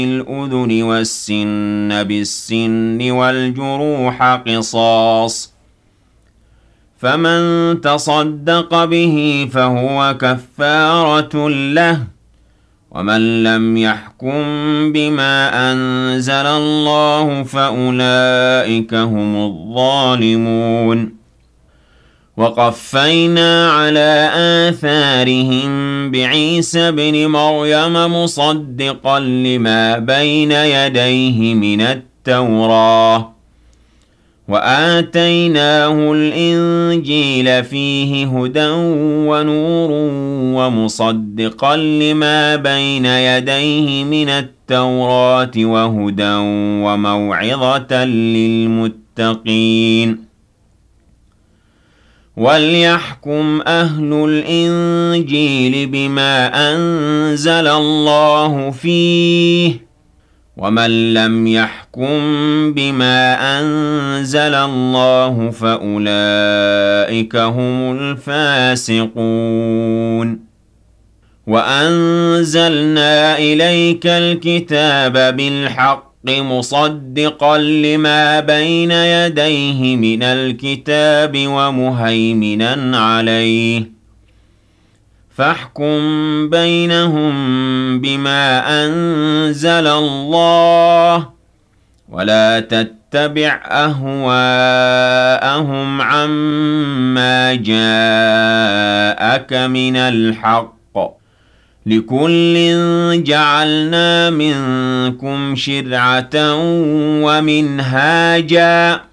الأذن والسن بالسن والجروح قصاص، فمن تصدق به فهو كفارة له، ومن لم يحكم بما أنزل الله فأولئك هم الظالمون. وقفينا على آثارهم بعيسى ابن مريم مصدقا لما بين يديه من التوراة، وآتيناه الإنجيل فيه هدى ونور ومصدقا لما بين يديه من التوراة وهدى وموعظة للمتقين. وليحكم أهل الإنجيل بما أنزل الله فيه، ومن لم يحكم بما أنزل الله فأولئك هم الفاسقون. وأنزلنا إليك الكتاب بالحق مصدقا لما بين يديه من الكتاب ومهيمنا عليه، فاحكم بينهم بما أنزل الله، ولا تتبع أهواءهم عما جاءك من الحق، لكل جعلنا منكم شرعة ومنهاجا